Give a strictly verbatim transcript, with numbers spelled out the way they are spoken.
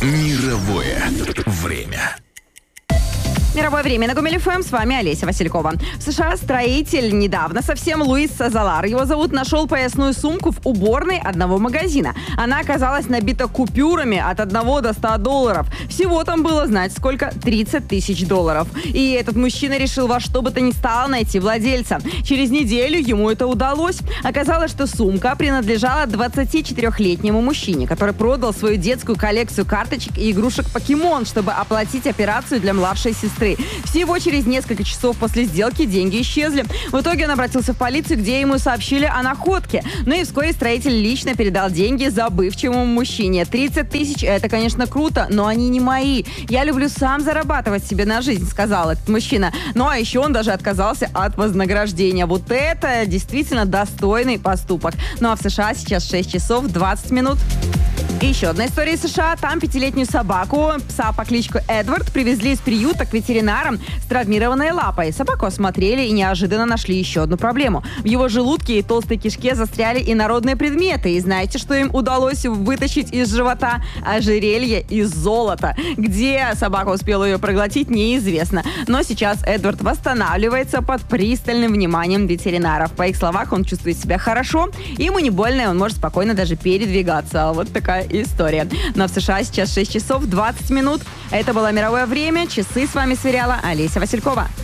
Мировое время. Мировое время на Гомель эф эм. С вами Олеся Василькова. В США строитель недавно совсем Луис Сазалар, его зовут, нашел поясную сумку в уборной одного магазина. Она оказалась набита купюрами от одного до ста долларов. Всего там было, знать сколько, тридцать тысяч долларов. И этот мужчина решил во что бы то ни стало найти владельца. Через неделю ему это удалось. Оказалось, что сумка принадлежала двадцатичетырёхлетнему мужчине, который продал свою детскую коллекцию карточек и игрушек «Покемон», чтобы оплатить операцию для младшей сестры. Всего через несколько часов после сделки деньги исчезли. В итоге он обратился в полицию, где ему сообщили о находке. Ну и вскоре строитель лично передал деньги забывчивому мужчине. тридцать тысяч – это, конечно, круто, но они не мои. Я люблю сам зарабатывать себе на жизнь, сказал этот мужчина. Ну а еще он даже отказался от вознаграждения. Вот это действительно достойный поступок. Ну а в США сейчас шесть часов двадцать минут. И еще одна история из США. Там пятилетнюю собаку, пса по кличку Эдвард, привезли из приюта к ветеринарам с травмированной лапой. Собаку осмотрели и неожиданно нашли еще одну проблему. В его желудке и толстой кишке застряли инородные предметы. И знаете, что им удалось вытащить из живота? Ожерелье из золота. Где собака успела ее проглотить, неизвестно. Но сейчас Эдвард восстанавливается под пристальным вниманием ветеринаров. По их словам, он чувствует себя хорошо, ему не больно, и он может спокойно даже передвигаться. Вот такая история. Но в США сейчас шесть часов двадцать минут. Это было мировое время. Часы с вами сверяла Олеся Василькова.